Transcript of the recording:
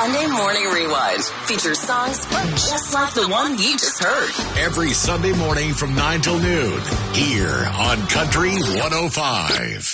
Sunday Morning Rewind features songs just like the one you just heard. Every Sunday morning from 9 till noon here on Country 105.